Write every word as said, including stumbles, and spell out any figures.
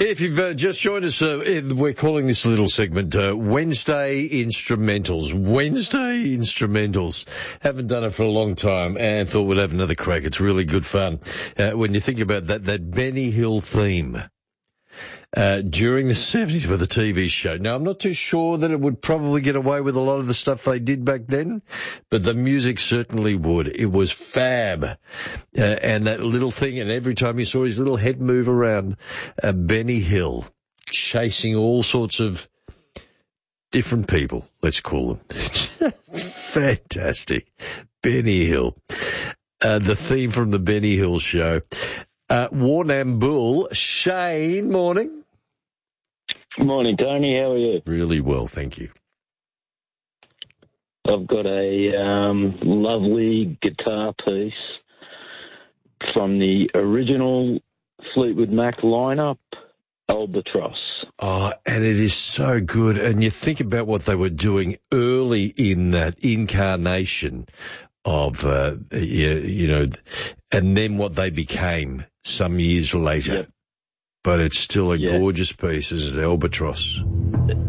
If you've uh, just joined us, uh, we're calling this little segment uh, Wednesday Instrumentals. Wednesday Instrumentals. Haven't done it for a long time and thought we'd have another crack. It's really good fun. Uh, when you think about that, that Benny Hill theme uh, during the seventies with a T V show. Now, I'm not too sure that it would probably get away with a lot of the stuff they did back then, but the music certainly would. It was fab. Uh, and that little thing, and every time you saw his little head move around, uh, Benny Hill chasing all sorts of different people, let's call them. Fantastic. Benny Hill. Uh, the theme from the Benny Hill show. Uh, Warrnambool, Shane, morning. Morning, Tony. How are you? Really well, thank you. I've got a um, lovely guitar piece from the original Fleetwood Mac lineup, Albatross. Oh, and it is so good. And you think about what they were doing early in that incarnation of, uh, you, you know, and then what they became some years later. Yep. But it's still a yeah. gorgeous piece, isn't it? Albatross.